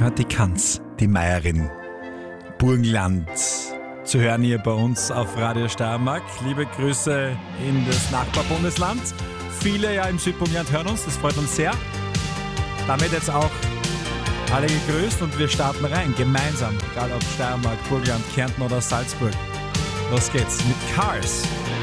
die Kanz, die Meierin, Burgenland. Zu hören hier bei uns auf Radio Steiermark. Liebe Grüße in das Nachbarbundesland. Viele ja im Südburgenland hören uns, das freut uns sehr. Damit jetzt auch alle gegrüßt und wir starten rein, gemeinsam, egal ob Steiermark, Burgenland, Kärnten oder Salzburg. Los geht's mit Cars.